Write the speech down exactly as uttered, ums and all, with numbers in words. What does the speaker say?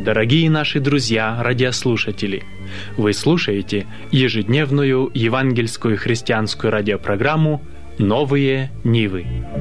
дорогие наши друзья, радиослушатели! Вы слушаете ежедневную евангельскую христианскую радиопрограмму «Новые Нивы».